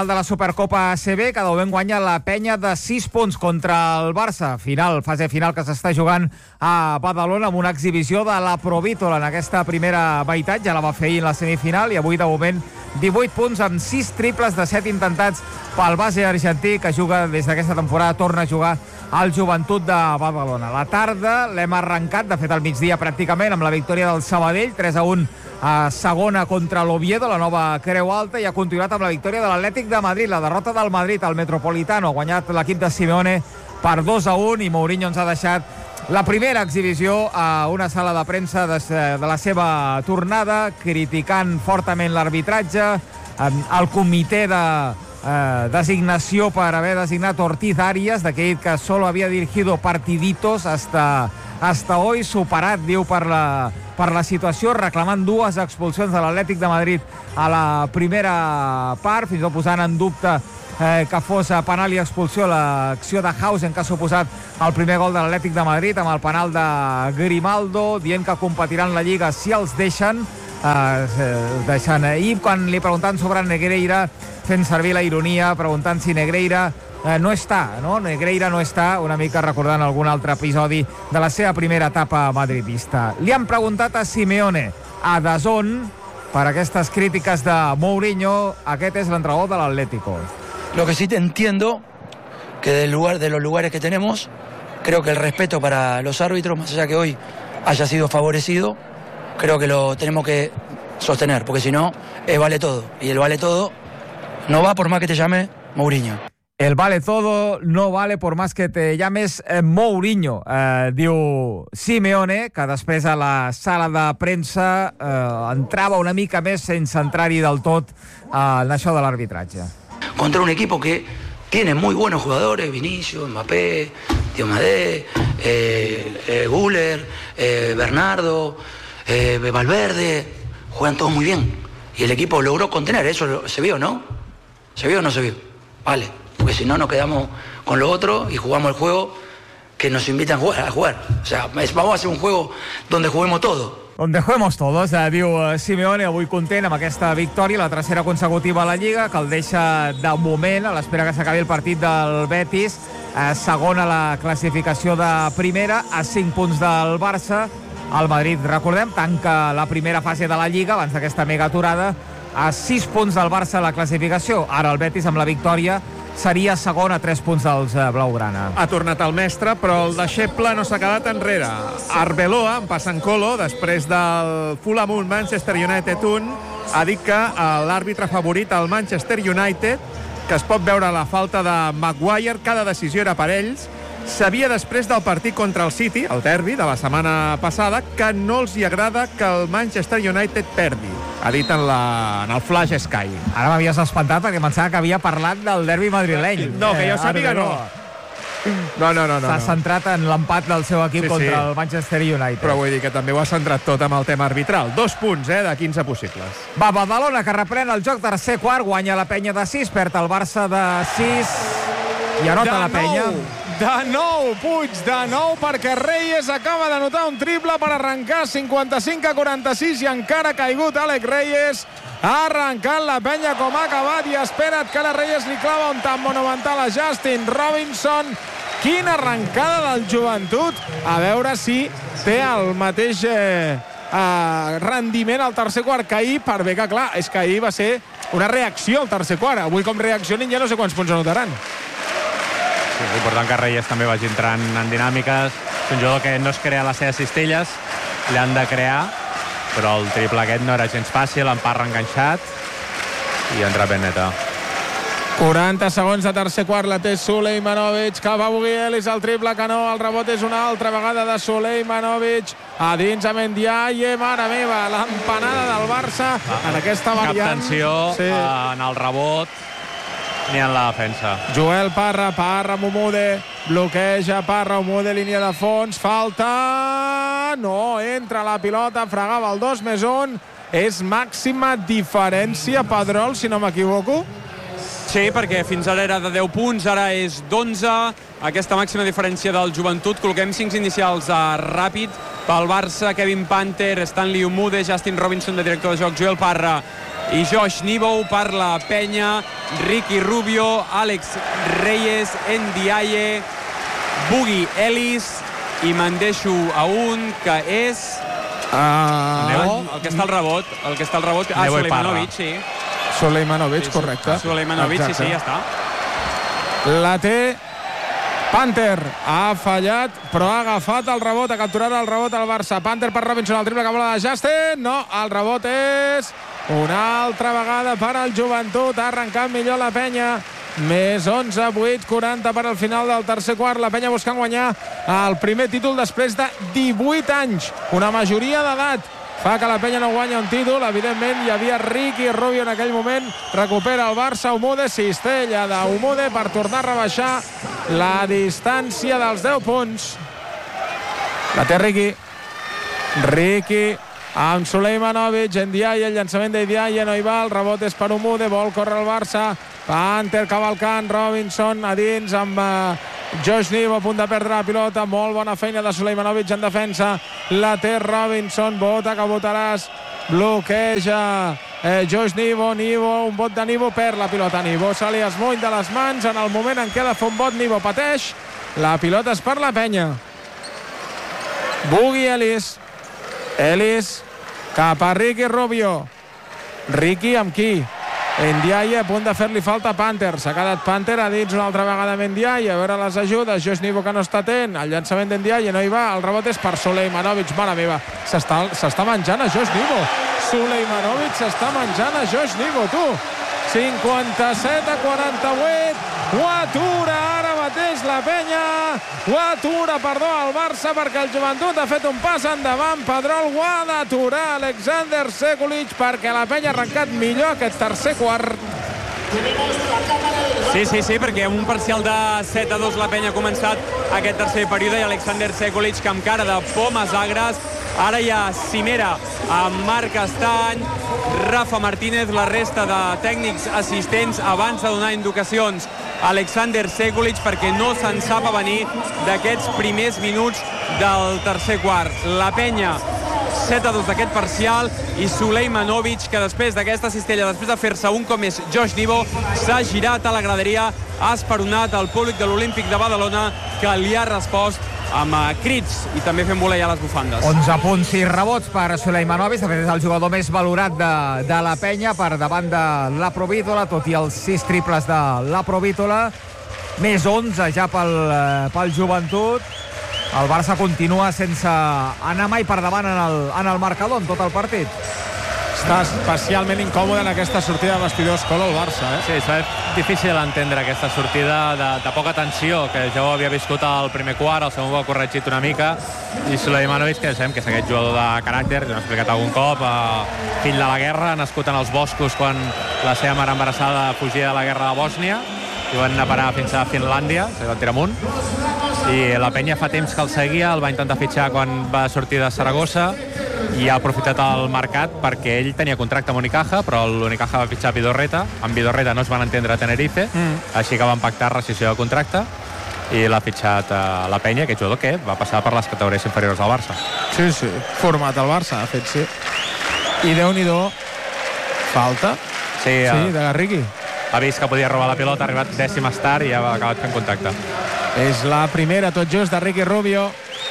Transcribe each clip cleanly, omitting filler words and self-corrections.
de la Supercopa ACB, que de moment guanya la penya de 6 punts contra el Barça. Fase final que s'està jugant a Badalona amb una exhibició de la Provítola en aquesta primera meitat. Ja la va fer ahir en la semifinal i avui de moment 18 punts amb 6 triples de 7 intentats pel base argentí, que juga des d'aquesta temporada, torna a jugar al Joventut de Badalona. La tarda l'hem arrencat, de fet al migdia pràcticament, amb la victòria del Sabadell, 3-1 a segona contra l'Oviedo, la nova Creu Alta, i ha continuat amb la victòria de l'Atlètic de Madrid, la derrota del Madrid al Metropolitano. Ha guanyat l'equip de Simeone per 2-1 i Mourinho ens ha deixat la primera exhibició a una sala de premsa de la seva tornada, criticant fortament l'arbitratge, el comitè de designació per haver designat Ortiz Arias, d'aquell que solo havia dirigido partiditos hasta hoy, superat, diu, per la situació, reclamant 2 expulsions de l'Atlètic de Madrid a la primera part, fins i tot posant en dubte que fos penal i expulsió l'acció de Hausen, que ha suposat el primer gol de l'Atlètic de Madrid, amb el penal de Grimaldo, dient que competiran la Lliga si els deixen. I quan li preguntant sobre Negreira, fent servir la ironia, preguntant si Negreira no està, no? Negreira no està, una mica recordant algun altre episodi de la seva primera etapa madridista. Li han preguntat a Simeone, a DAZN, per aquestes crítiques de Mourinho. Aquest és l'entrenador de l'Atlético. Lo que sí te entiendo, que de los lugares que tenemos, creo que el respeto para los árbitros, más allá que hoy haya sido favorecido, creo que lo tenemos que sostener, porque si no, vale todo. Y el vale todo no va por más que te llame Mourinho. El vale todo no vale por más que te llames Mourinho, diu Simeone, que després a la sala de premsa entrava una mica més sense entrar-hi del tot en això de l'arbitratge. Contra un equipo que tiene muy buenos jugadores, Vinicius, Mbappé, Diomadé, Güler, Bernardo, Valverde, juegan todos muy bien. Y el equipo logró contener, eso se vio, ¿no? ¿Se vio o no se vio? Vale, porque si no nos quedamos con lo otro y jugamos el juego que nos invitan a jugar. O sea, vamos a hacer un juego donde juguemos todo. Donde juguemos todos, diu Simeone, avui content amb aquesta victòria, la tercera consecutiva a la Lliga, que el deixa de moment, a l'espera que s'acabi el partit del Betis, segona la classificació de primera, a 5 punts del Barça. El Madrid, recordem, tanca la primera fase de la Lliga, abans d'aquesta mega aturada, a 6 punts del Barça a la classificació. Ara el Betis, amb la victòria, seria segon a 3 punts dels blaugrana. Ha tornat el mestre, però el deixeble no s'ha quedat enrere. Arbeloa, en passant colo, després del Fulham 1, Manchester United 1, ha dit que l'àrbitre favorit, el Manchester United, que es pot veure la falta de Maguire, cada decisió era per ells, sabia després del partit contra el City, el derbi de la setmana passada, que no els hi agrada que el Manchester United perdi. Ha dit en el Flash Sky. Ara m'havies espantat perquè pensava que havia parlat del derbi madrileny. No, que jo sàpiga no. No. S'ha centrat en l'empat del seu equip contra el Manchester United. Però vull dir que també ho ha centrat tot amb el tema arbitral. 2 punts, de 15 possibles. Va, Badalona, que reprèn el joc tercer quart, guanya la penya de 6, perd el Barça de 6 i anota la penya. De nou, Puig, de nou, perquè Reyes acaba d'anotar un triple per arrencar 55-46 i encara ha caigut Alex Reyes. Ha arrencat la penya com ha acabat i espera't que la Reyes li clava un tant monumental a Justin Robinson. Quina arrencada del Joventut. A veure si té el mateix rendiment al tercer quart que ahir, per bé que clar, és que ahir va ser una reacció al tercer quart. Avui com reaccionin ja no sé quants punts anotaran. Sí, és important que Reyes també vagi entrant en dinàmiques. És un jugador que no es crea les seves cistelles, l'han de crear, però el triple aquest no era gens fàcil, en Parra enganxat i entra ben neta. 40 segons de tercer quart, la té Sulejmanovic, cap a Buguielis, el triple que no, el rebot és una altra vegada de Sulejmanovic, a dins a Mendiaye, mare meva, l'empanada del Barça en aquesta variant. Cap tensió en el rebot ni en la defensa. Joel Parra, Momude, bloqueja Parra, Momude, línia de fons, falta, no, entra la pilota, fregava el 2+1, és màxima diferència, Pedrol, si no m'equivoco. Sí, perquè fins ara era de 10 punts, ara és d'11. Aquesta màxima diferència del Joventut. Col·loquem 5 inicials ràpid. Pel Barça, Kevin Panther, Stanley Umude, Justin Robinson de director de joc, Joel Parra i Josh Niveau. Per la penya, Ricky Rubio, Alex Reyes, Ndiaye, Boogie Ellis, i me'n deixo a un que és el que està al rebot, Suleimanovic, sí. Suleimanovic, correcte. Suleimanovic, sí, ja està. La té Panther, ha fallat, però ha agafat el rebot, ha capturat el rebot al Barça. Panther per Robinson, el triple que vola de Justin. No, el rebot és una altra vegada per al Joventut. Ha arrencat millor la penya. Més 11, 8, 40 per al final del tercer quart. La penya buscant guanyar el primer títol després de 18 anys. Una majoria d'edat fa que la penya no guanya un títol. Evidentment hi havia Ricky Rubio en aquell moment. Recupera el Barça. Umude, cistella d'Umude per tornar a rebaixar la distància dels 10 punts. La té Ricky amb Suleimanovic, Ndiaye, el llançament d'Ndiaye no hi va, el rebot és per Umude, vol córrer el Barça. Panther cavalcant, Robinson a dins amb Josh Niveau a punt de perdre la pilota. Molt bona feina de Suleimanovic en defensa. La té Robinson, vota que votaràs, bloqueja Josh Niveau, un vot de Niveau, perd la pilota Niveau, se li esmuny de les mans en el moment en què ha de fer un vot. Niveau pateix, la pilota és per la penya. Boogie Ellis cap a Ricky Rubio. Ricky amb qui? Ndiaye a punt de fer-li falta a Panther. S'ha quedat Panther a dins una altra vegada amb Ndiaye. A veure les ajudes. Josh Niveau que no està atent. El llançament d'Ndiaye no hi va. El rebot és per Suleimanovic. Mare meva, s'està menjant a Josh Niveau. Suleimanovic s'està menjant a Josh Niveau, tu. 57-48. Ho atura ara mateix la penya. Ho atura, el Barça, perquè el Joventut ha fet un pas endavant. Pedrol ho ha d'aturar Alexander Sekulic perquè la penya ha arrencat millor aquest tercer quart. Sí, perquè amb un parcial de 7-2 la penya ha començat aquest tercer període i Alexander Sekulic, que amb cara de pomes agres, ara hi ha cimera amb Marc Estany, Rafa Martínez, la resta de tècnics assistents abans de donar indicacions a Alexander Sekulic perquè no se'n sap a venir d'aquests primers minuts del tercer quart. La penya 7-2 d'aquest parcial i Suleimanovic, que després d'aquesta cistella, després de fer-se un cop més Josh Niveau, s'ha girat a la graderia, ha esperonat el públic de l'Olímpic de Badalona, que li ha respost amb crits i també fent voler a les bufandes. 11 punts i rebots per Suleimanovic, de fet és el jugador més valorat de la penya per davant de la Provítola, tot i els 6 triples de la Provítola, més 11 ja pel Joventut. El Barça continua sense anar mai per davant en el marcador en tot el partit. Està especialment incòmode en aquesta sortida de vestidors Colo el Barça, Sí, és difícil entendre aquesta sortida de poca tensió, que jo havia viscut al primer quart, el segon ho ha corregit una mica, i Suleimanovic, que sabem que és aquest jugador de caràcter, ja ho he explicat algun cop, fill de la guerra, nascut en els boscos quan la seva mare embarassada fugia de la guerra de Bòsnia, i van anar a parar fins a Finlàndia, se va tirar amunt, i la penya fa temps que el seguia, el va intentar fitxar quan va sortir de Saragossa i ha aprofitat el mercat perquè ell tenia contracte amb Unicaja, però l'Unicaja va fitxar Vidorreta, amb Vidorreta no es van entendre a Tenerife, així que van pactar rescissió de contracte i l'ha fitxat a la penya, aquest jugador que va passar per les categories inferiors del Barça. Sí, format al Barça, de fet, sí. I Déu-n'hi-do, falta? Sí, de Garrigui. Ha vist que podia robar la pilota, ha arribat dècimes tard i ha acabat fent contacte. És la primera, tot just, de Ricky Rubio.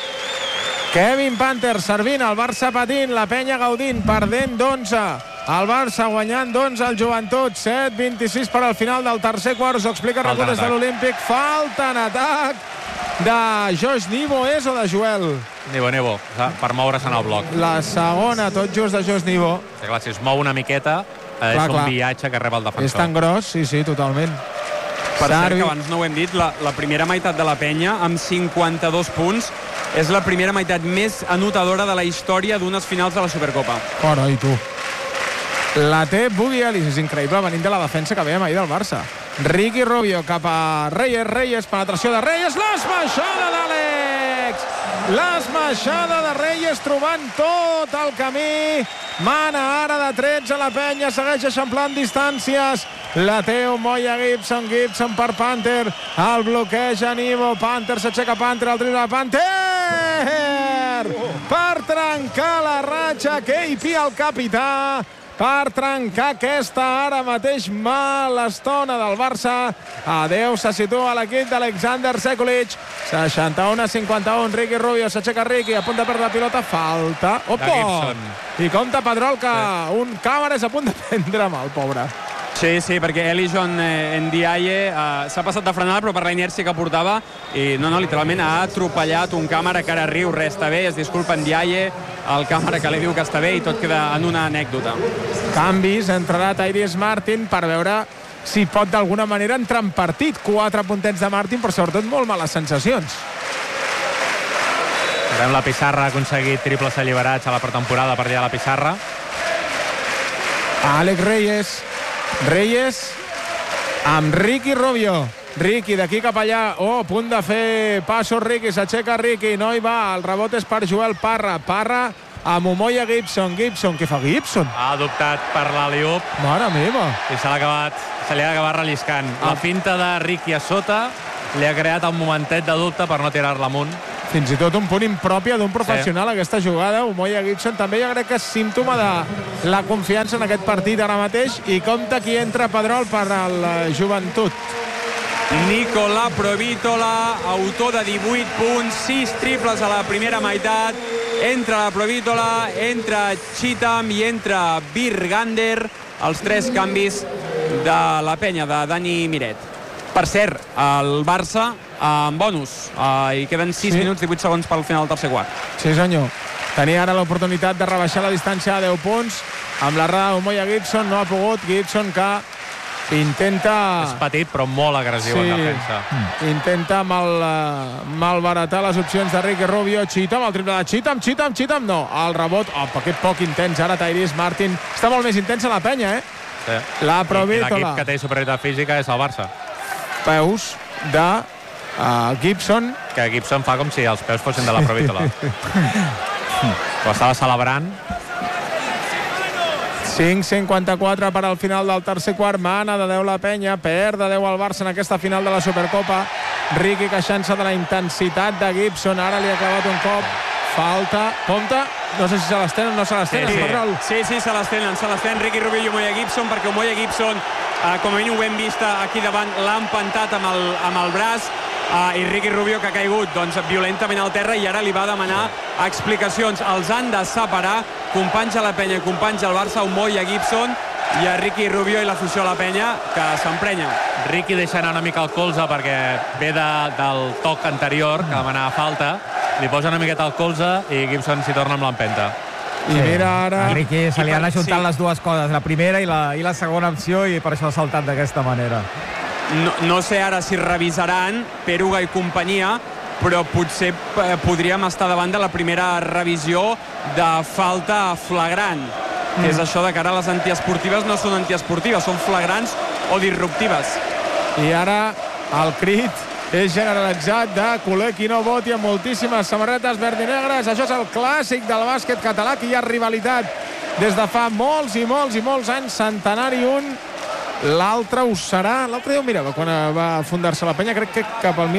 Kevin Panther servint, el Barça patint, la penya gaudint, perdent d'11. El Barça guanyant d'11 al Joventut, 7-26 per al final del tercer quart. Us ho explica Rafa des de l'Olímpic. Falta en atac de Josh Niveau, és o de Joel? Niveau, per moure's en el bloc. La segona, tot just, de Josh Niveau. Sí, clar, si es mou una miqueta, és un viatge que rep el defensor. És tan gros, sí, totalment. Per cert, que abans no ho hem dit, la primera meitat de la penya, amb 52 punts, és la primera meitat més anotadora de la història d'unes finals de la Supercopa. Oh, no, i tu. La té Boogie Ellis, és increïble venint de la defensa que veiem ahir del Barça. Ricky Rubio cap a Reyes, penetració de Reyes, l'esmaixada d'Àlex! L'esmaixada de Reyes trobant tot el camí. Mana ara de 13 a la penya, segueix eixamplant distàncies. La té Moya Gibson per Panther, el bloqueja Niveau, Panther s'aixeca Panther, el triple de Panther per trencar la ratxa. KP, el capità, per trencar aquesta ara mateix mala estona del Barça. Adeu, se situa l'equip d'Alexander Sekulic. 61-51, Riqui Rubio, s'aixeca Riqui, a punt de perdre la pilota, falta. Opa! I compta Pedrol que un càmera és a punt de prendre mal, pobre. Sí, perquè Elijah Ndiaye s'ha passat de frenada, però per la inèrcia que portava, i literalment ha atropellat un càmera que ara riu, res està bé, es disculpa Ndiaye, el càmera que li diu que està bé, i tot queda en una anècdota. Canvis, entrarà Tyrese Martin per veure si pot d'alguna manera entrar en partit. 4 puntets de Martin, però sobretot molt males sensacions. Veiem la pissarra, ha aconseguit triples alliberats a la pretemporada per allà a la pissarra. Àlex Reyes amb Riqui Rubio. Riqui d'aquí cap allà, a punt de fer passos Riqui, s'aixeca Riqui, no hi va, el rebot és per Joel Parra amb Umoja Gibson, què fa Gibson? Ha adoptat per l'alley-oop. Mare meva. I se li ha acabat relliscant. La finta de Riqui a sota li ha creat un momentet de dubte per no tirar-la amunt. Fins i tot un punt impròpia d'un professional, aquesta jugada. Umoja Gibson també jo crec que és símptoma de la confiança en aquest partit ara mateix, i compta qui entra Pedrol per la Joventut. Nicola Provítola, autor de 18 punts, 6 triples a la primera meitat. Entra la Provítola, entra Cheatham i entra Virgander, els 3 canvis de la penya de Dani Miret. Per cert, el Barça en bonus, i queden 6 minuts 18 segons pel final del tercer quart. Sí senyor, tenia ara l'oportunitat de rebaixar la distància a 10 punts amb l'errada d'Umoja Gibson, no ha pogut. Gibson que intenta... És petit però molt agressiu en defensa. Intenta malbaratar les opcions de Riqui Rubio. Cheatham, el triple de Cheatham no, el rebot, que poc intens ara Tyrese Martin, està molt més intensa la penya, Sí. La Provítola. L'equip que té superioritat física és el Barça. Peus de Gibson. Que Gibson fa com si els peus fossin de la Provítola. Ho estava celebrant. 5:54 per al final del tercer quart. Mana de 10 la penya, perd de 10 al Barça en aquesta final de la Supercopa. Riqui queixant-se de la intensitat de Gibson, ara li ha clavat un cop. Falta, compte, no sé si se l'estenen o no se l'estenen. Sí, se l'estenen Riqui Rubio i Umoja Gibson, perquè Umoja Gibson, com a mínim ho hem vist aquí davant, l'ha empantat amb el braç, i Riqui Rubio, que ha caigut violentament al terra, i ara li va demanar explicacions. Els han de separar, companys a la penya i companys al Barça, Umoja Gibson i a Riqui Rubio, i l'afició a la penya que s'emprenya. Riqui deixa anar una mica el colze perquè ve del toc anterior, que demanava falta, li posa una miqueta al colze i Gibson s'hi torna amb l'empenta. I mira ara... A Riqui se li han ajuntat les dues coses, la primera i la segona opció, i per això ha saltat d'aquesta manera. No sé ara si revisaran Peruga i companyia, però potser podríem estar davant de la primera revisió de falta flagrant, que és això de que ara les antiesportives no són antiesportives, són flagrants o disruptives. I ara el crit és generalitzat de culer qui no voti, amb moltíssimes samarretes verd i negres. Això és el clàssic del bàsquet català, que hi ha rivalitat des de fa molts i molts anys. Centenari un, l'altre ho serà. L'altre dia ho mirava quan va fundar-se la penya, crec que cap al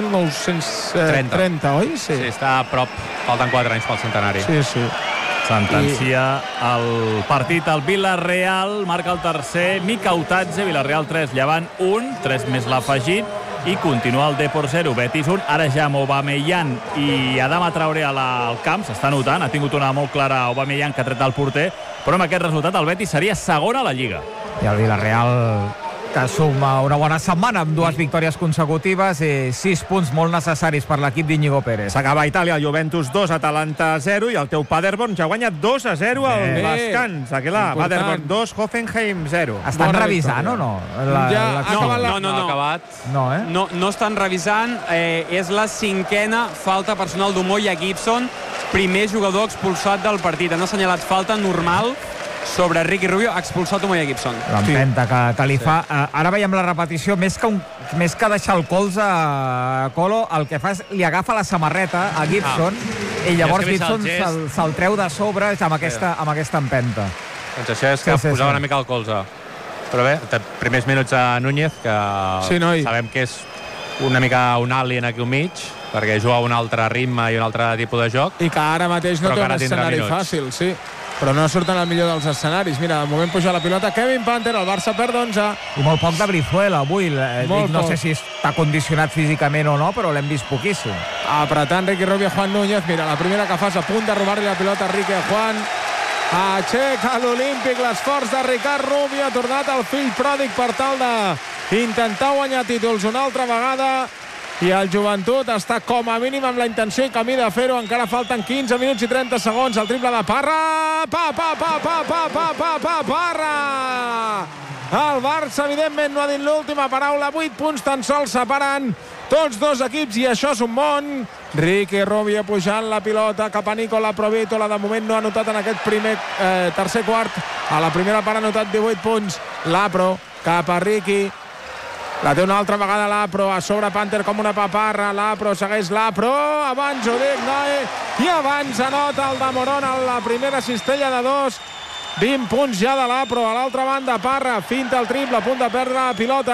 1930, oi? Sí, està a prop, falten 4 anys pel centenari. Sí. Sentencia el partit al Villarreal, marca el tercer Mika Utadze, Villarreal 3, Llevant 1, 3 més l'afegit, i continua el Depor 0, Betis 1. Ara ja amb Aubameyang i Adama Traoré al camp, s'està notant, ha tingut una molt clara Aubameyang que ha tret del porter, però amb aquest resultat el Betis seria segon a la Lliga. I el Villarreal, que suma una bona setmana amb 2 victòries consecutives i 6 punts molt necessaris per l'equip d'Iñigo Pérez. S'acaba a Itàlia, Juventus 2, Atalanta 0, i el teu Paderborn ja guanya 2-0 al descans. Paderborn 2, Hoffenheim 0. Estan revisant o no? No estan revisant. És la 5a falta personal d'Umoja Gibson, primer jugador expulsat del partit. Han assenyalat falta normal sobre Riqui Rubio, ha expulsat Umoja Gibson. L'empenta que li fa. Ara veiem la repetició, més que deixar el colze a Colo, el que fa és li agafa la samarreta a Gibson, i llavors Gibson se'l treu de sobre amb aquesta empenta. Doncs això és que posava una mica el colze. Però bé, primers minuts a Núñez, que sabem que és una mica un alien aquí al mig, perquè juga un altre ritme i un altre tipus de joc. I que ara mateix no té un escenari fàcil, sí. però no surten al millor dels escenaris. Mira, de moment puja la pilota Kevin Panther, el Barça perd 11. I molt poc de Brizuela avui. No sé si està condicionat físicament o no, però l'hem vist poquíssim. Apretant Riqui Rubio, Juan Núñez. Mira, la primera que fas a punt de robar-li la pilota a Riqui, Juan. Aixeca l'Olímpic, l'esforç de Ricard Rubio. Ha tornat el fill pròdig per tal d'intentar guanyar títols una altra vegada. I el Joventut està com a mínim amb la intenció i camí de fer-ho. Encara falten 15 minuts i 30 segons. El triple de Parra. Parra! El Barça, evidentment, no ha dit l'última paraula. 8 punts tan sols separen tots dos equips i això és un món. Riqui Rubio pujant la pilota cap a Nicola Provítola. De moment no ha anotat en aquest tercer quart. A la primera part ha anotat 18 punts. Lapro cap a Riqui. La té una altra vegada Lapro, a sobre Panther com una paparra. Lapro segueix Lapro, abans ho dic, Noé, i abans anota el de Morón a la primera cistella de 2. 20 punts ja de Lapro. A l'altra banda Parra finta el triple, a punt de perdre la pilota.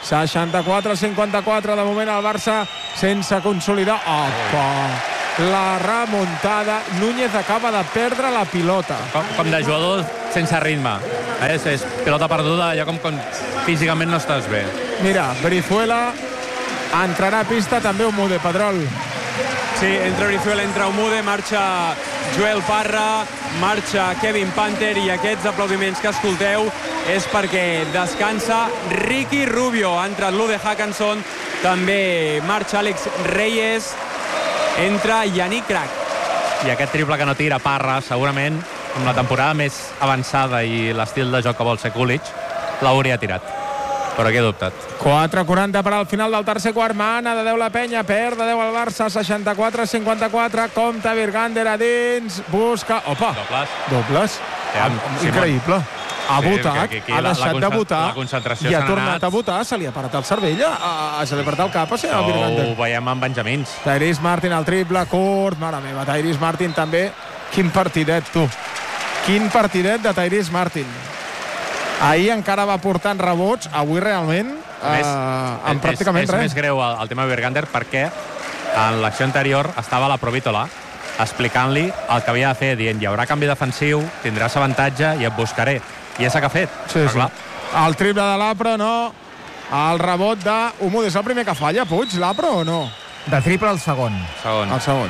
64-54, de moment el Barça sense consolidar. Opa! La remuntada. Núñez acaba de perdre la pilota. Com de jugador sense ritme. És pilota perduda, allò com físicament no estàs bé. Mira, Brizuela entrarà a pista, també Umude, Pedrol. Sí, entra Brizuela, entra Umude, marxa Joel Parra, marxa Kevin Panther i aquests aplaudiments que escolteu és perquè descansa Riqui Rubio. Ha entrat l'Ude Hackanson, també marxa Alex Reyes, entra Yannick Crac. I aquest triple que no tira Parra, segurament, amb la temporada més avançada i l'estil de joc que vol ser Coolidge, l'hauria tirat. Però aquí he dubtat. 4:40 per al final del tercer quart. Mana de 10 la Penya, perd de 10 el Barça, 64-54. Compta Virgander a dins, busca... Opa! Dobles. Increïble. Ha votat, ha deixat de votar i ha tornat a votar. Se li ha parat el cervell, se li ha parat el cap a Virgander. Ho veiem amb Benjamins. Tyrese Martin al triple, curt. Mare meva, Tyrese Martin també. Quin partidet, tu. Quin partidet de Tyrese Martin. Ahir encara va portant rebots, avui realment amb pràcticament res. És més greu el tema de Virgander perquè en l'acció anterior estava la Provítola explicant-li el que havia de fer, dient hi haurà canvi defensiu, tindràs avantatge i et buscaré. I és el que ha fet. Sí. El triple de Lapro, no. El rebot d'Umude. És el primer que falla, Puig, Lapro, o no? De triple el segon. El segon.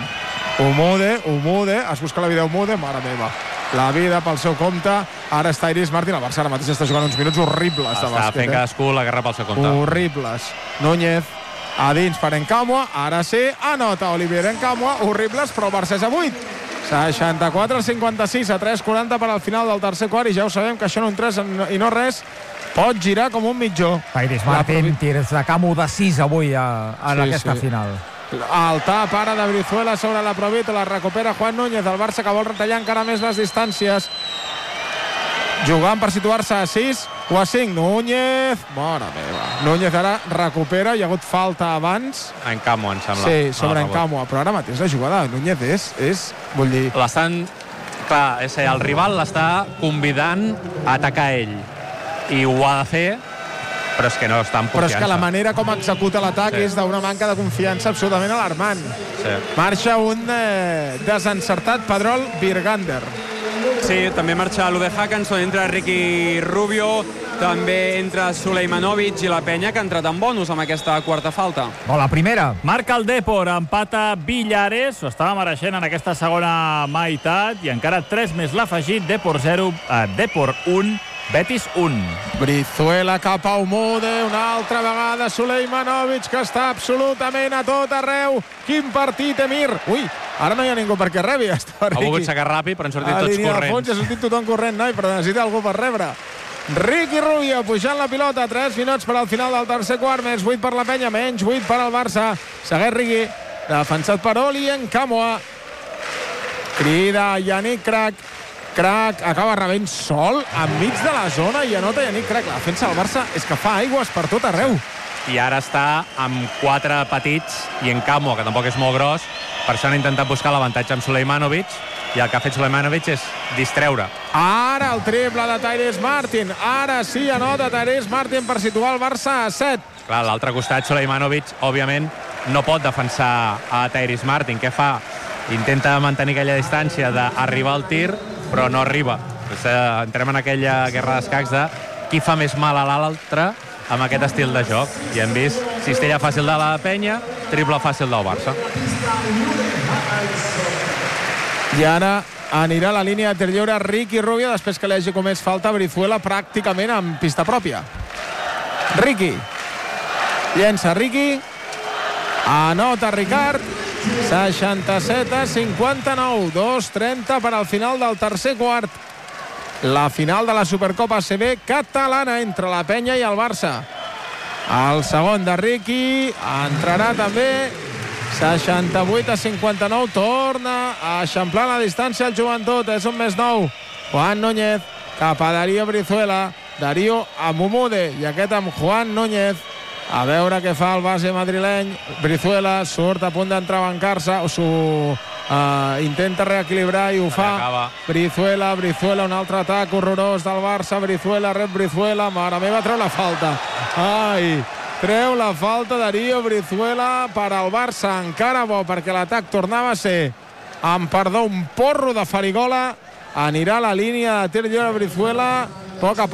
Umude. Es busca la vida Umude. Mare meva. La vida pel seu compte. Ara és Tyrese Martin. El Barça ara mateix està jugant uns minuts horribles de bàsquet. Està fent cadascú la guerra pel seu compte. Horribles. Núñez a dins per Encamua. Ara sí, anota Olivier Encamua. Horribles, però el Barça és a 8. 64-56 a 3:40 per al final del tercer quart. I ja ho sabem que això en un 3 i no res pot girar com un mitjó. Tyrese Martin, tirs de Camo de 6 avui en aquesta final. El tap ara de Brizuela sobre la Provítola, la recupera Juan Núñez, el Barça que vol retallar encara més les distàncies, jugant per situar-se a 6 o a 5. Núñez, mare meva, Núñez ara recupera, hi ha hagut falta abans en Camo, em sembla. Sí, sobre en Camo, però ara mateix la jugada de Núñez és vull dir... Clar, el rival l'està convidant a atacar ell i ho ha de fer, però és que no està en confiança. Però és que la manera com executa l'atac és d'una manca de confiança absolutament alarmant. Marxa un desencertat Pedrol Virgander. Sí, també marxa l'Ude Hackanson, entra Riqui Rubio, també entra Suleimanovic i la Penya, que ha entrat en bonus amb aquesta quarta falta. La primera. Marca el Depor, empata Villares, ho estava mereixent en aquesta segona meitat, i encara 3 més l'afegit, Depor 0, Depor 1, Betis 1. Brizuela cap a Umude, una altra vegada Suleimanovic, que està absolutament a tot arreu. Quin partit, Emir. Ui, ara no hi ha ningú perquè rebi. Ha volgut sacar ràpid, però han sortit tots corrents. Fons, ha sortit tothom corrent, noi, però necessita algú per rebre. Riqui Rubio pujant la pilota, 3 minuts per al final del tercer quart, més 8 per la Penya, menys 8 per al Barça. Segueix Riqui, defensat per Oli Encamua. Crida Yannick Crac. Crac acaba rebent sol enmig de la zona i anota Yannick Crac. La defensa del Barça és que fa aigües per tot arreu. I ara està amb 4 petits i Encamua, que tampoc és molt gros, per això han intentat buscar l'avantatge amb Suleimanovic, i el que ha fet Suleimanovic és distreure. Ara el triple de Tyrese Martin. Ara sí anota Tyrese Martin per situar el Barça a 7. Clar, a l'altre costat Suleimanovic, òbviament, no pot defensar a Tyrese Martin. Què fa? Intenta mantenir aquella distància d'arribar al tir però no arriba. Entrem en aquella guerra d'escacs de qui fa més mal a l'altre amb aquest estil de joc. I hem vist cistella fàcil de la penya, triple fàcil del Barça. I ara anirà a la línia de tir lliure Riqui Rubio després que li hagi comès falta a Brizuela pràcticament en pista pròpia. Riqui. Llença Riqui. Anota Ricard. 67-59. 2-30 per al final del tercer quart. La final de la Supercopa ACB catalana entre la Penya i el Barça. El segon de Riqui. Entrarà també. 68-59. Torna a eixamplar la distància al Joventut. És un més nou. Juan Núñez cap a Darío Brizuela. Darío a Mumude. I aquest amb Juan Núñez. A veure què fa el base madrileny. Brizuela surt a punt d'entrebancar-se. Intenta reequilibrar i ho fa. Brizuela, un altre atac horrorós del Barça. Brizuela, rep Brizuela. Mare meva, treu la falta. Ai, treu la falta Darío Brizuela per al Barça. Encara bo, perquè l'atac tornava a ser, amb perdó, un porro de farigola. Anirà a la línia de tir lliure Brizuela. Poc a poc